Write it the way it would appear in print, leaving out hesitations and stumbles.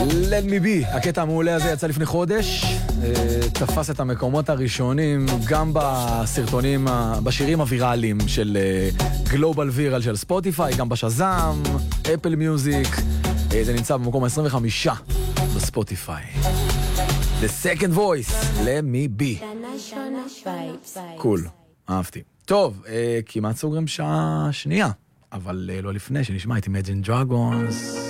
Let me be, הקטע המעולה הזה יצא לפני חודש, תפס את המקומות הראשונים גם בסרטונים, בשירים הוויראליים של גלובל ויראל של ספוטיפיי, גם בשזם, אפל מיוזיק, זה נמצא במקום 25 בספוטיפיי. The second voice, let me be. קול, אהבתי. טוב, כמעט סוגרים שעה שנייה, אבל לא לפני שנשמע את Imagine Dragons.